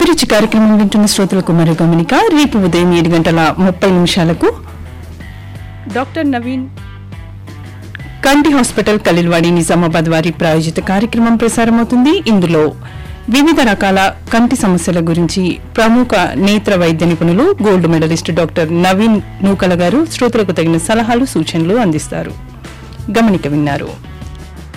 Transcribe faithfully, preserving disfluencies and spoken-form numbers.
అభిరుచి కార్యక్రమం వింటున్న శ్రోతలకు మరో గమనిక. రేపు ఉదయం ఏడు గంటల ముప్పై నిమిషాలకు డాక్టర్ నవీన్ కంటి హాస్పిటల్ కలిల్వాడి నిజామాబాద్ వారి ప్రాయోజిత కార్యక్రమం ప్రసారమవుతుంది. ఇందులో వివిధ రకాల కంటి సమస్యల గురించి ప్రముఖ నేత్ర వైద్య నిపుణులు గోల్డ్ మెడలిస్ట్ డాక్టర్ నవీన్ నూకల గారు శ్రోతలకు తగిన సలహాలు సూచనలు అందిస్తారు. గమనిక విన్నారు.